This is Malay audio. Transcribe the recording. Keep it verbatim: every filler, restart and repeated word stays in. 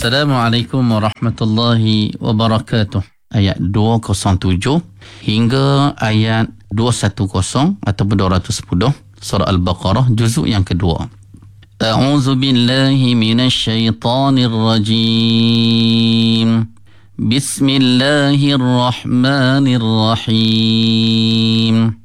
Assalamualaikum warahmatullahi wabarakatuh. Ayat dua kosong tujuh hingga ayat dua ratus sepuluh ataupun dua ratus sepuluh surah Al-Baqarah juzuk yang kedua. A'udzu billahi minasyaitonir rajim. Bismillahirrahmanirrahim.